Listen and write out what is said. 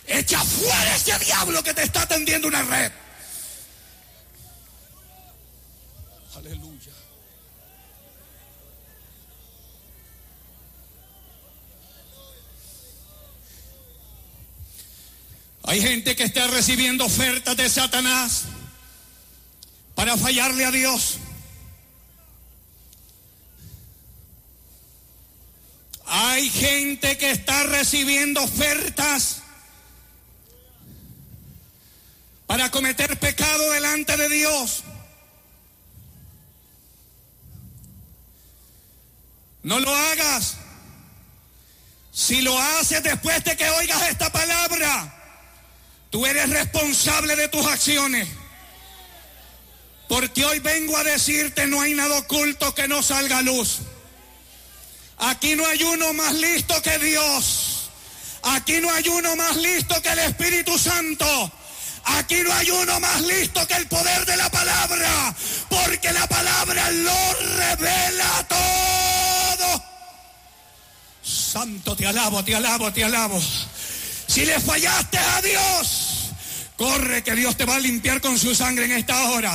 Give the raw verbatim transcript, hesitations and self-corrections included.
Echa fuera ese diablo que te está tendiendo una red. Aleluya. Hay gente que está recibiendo ofertas de Satanás para fallarle a Dios. Hay gente que está recibiendo ofertas para cometer pecado delante de Dios. No lo hagas. Si lo haces después de que oigas esta palabra, tú eres responsable de tus acciones. Porque hoy vengo a decirte, no hay nada oculto que no salga a luz. Aquí no hay uno más listo que Dios. Aquí no hay uno más listo que el Espíritu Santo. Aquí no hay uno más listo que el poder de la palabra. Porque la palabra lo revela todo. Santo, te alabo, te alabo, te alabo. Si le fallaste a Dios, corre que Dios te va a limpiar con su sangre en esta hora.